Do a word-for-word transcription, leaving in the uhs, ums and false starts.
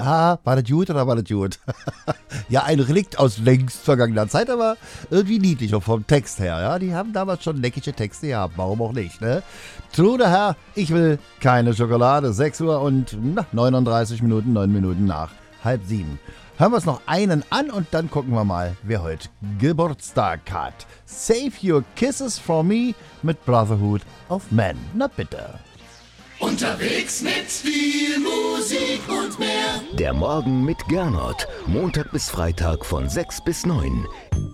Ah, war das gut oder war das gut? Ja, ein Relikt aus längst vergangener Zeit, aber irgendwie niedlich auch vom Text her. Ja, die haben damals schon leckige Texte gehabt, warum auch nicht, ne? True der Herr, ich will keine Schokolade. sechs Uhr und na, neununddreißig Minuten, neun Minuten nach halb sieben. Hören wir uns noch einen an und dann gucken wir mal, wer heute Geburtstag hat. Save Your Kisses for Me mit Brotherhood of Men. Na bitte. Unterwegs mit viel Musik und mehr. Der Morgen mit Gernot. Montag bis Freitag von sechs bis neun.